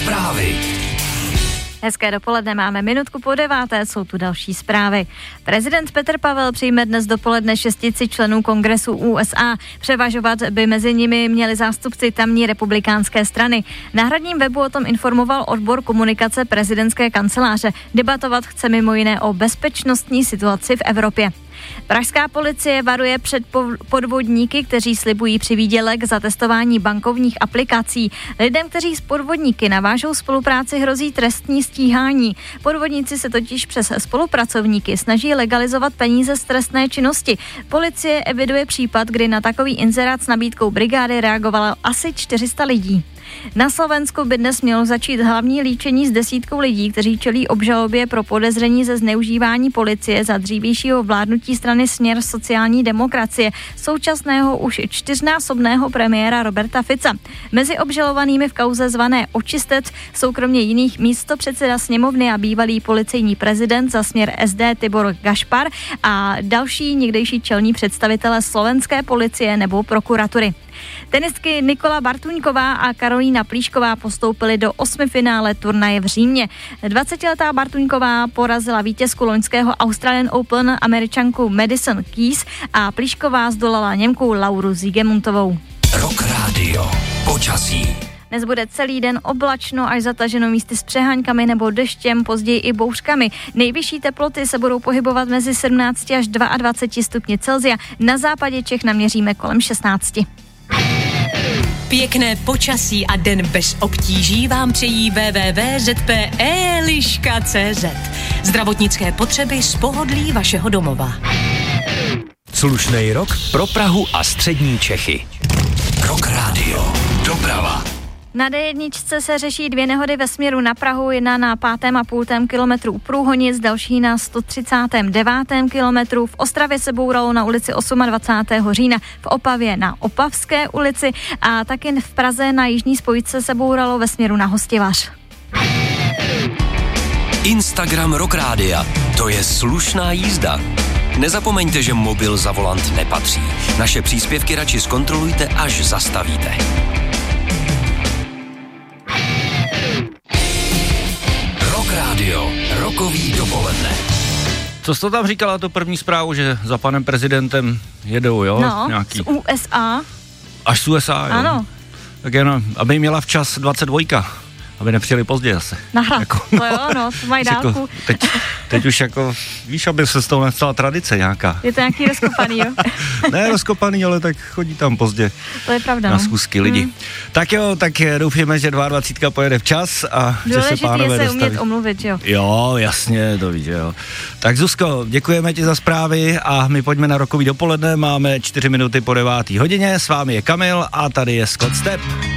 Zprávy. Hezké dopoledne, máme minutku po 9, jsou tu další zprávy. Prezident Petr Pavel přijme dnes dopoledne 6 členů Kongresu USA. Převažovat by mezi nimi měli zástupci tamní republikánské strany. Na hradním webu o tom informoval odbor komunikace prezidentské kanceláře. Debatovat chce mimo jiné o bezpečnostní situaci v Evropě. Pražská policie varuje před podvodníky, kteří slibují přivýdělek za testování bankovních aplikací. Lidem, kteří s podvodníky navážou spolupráci, hrozí trestní stíhání. Podvodníci se totiž přes spolupracovníky snaží legalizovat peníze z trestné činnosti. Policie eviduje případ, kdy na takový inzerát s nabídkou brigády reagovalo asi 400 lidí. Na Slovensku by dnes mělo začít hlavní líčení s 10 lidí, kteří čelí obžalobě pro podezření ze zneužívání policie za dřívějšího vládnutí strany Směr sociální demokracie, současného už 4násobného premiéra Roberta Fica. Mezi obžalovanými v kauze zvané Očistec jsou kromě jiných místopředseda sněmovny a bývalý policejní prezident za Směr SD Tibor Gašpar a další někdejší čelní představitelé slovenské policie nebo prokuratury. Tenistky Nikola Bartuňková a Karolína Plíšková postoupily do 8. finále turnaje v Římě. 20letá Bartuňková porazila vítězku loňského Australian Open Američanku Madison Keys a Plíšková zdolala Němku Lauru Siegemuntovou. Rock Radio. Počasí. Dnes bude celý den oblačno až zataženo místy s přeháňkami nebo deštěm, později i bouřkami. Nejvyšší teploty se budou pohybovat mezi 17 až 22 stupni Celsia. Na západě Čech naměříme kolem 16. Pěkné počasí a den bez obtíží vám přejí www.zpe.liška.cz. Zdravotnické potřeby z pohodlí vašeho domova. Slušnej rok pro Prahu a střední Čechy. Rock Radio. Doprava. Na D1 se řeší 2 nehody ve směru na Prahu, jedna na 5,5 kilometru u Průhonic, další na 139. kilometru. V Ostravě se bouralo na ulici 28. října, v Opavě na Opavské ulici a taky v Praze na jižní spojce se bouralo ve směru na Hostivař. Instagram Rock Rádia. To je slušná jízda. Nezapomeňte, že mobil za volant nepatří. Naše příspěvky radši zkontrolujte, až zastavíte. Radio, rokový dopoledne. Co jsi to tam říkala, to první zprávu, že za panem prezidentem jedou, jo? No, nějaký... z USA. Až z USA, jo? Ano. Tak jen, aby měla včas 22, aby nepřijeli pozdě zase. Naha, jako, to jo, no, to mají dálku. Teď už jako, víš, aby se z toho nestala tradice nějaká. Je to nějaký rozkopaný, jo? Ne rozkopaný, ale tak chodí tam pozdě. To je pravda, na schůzky lidi. Tak jo, tak doufíme, že 22 pojede včas a že se pánové dostaví. Umět omluvit, jo? Jo, jasně, to víš, jo. Tak Zuzko, děkujeme ti za zprávy a my pojďme na rokový dopoledne, máme 4 minuty po 9 hodině, s vámi je Kamil a tady je Scott Stepp.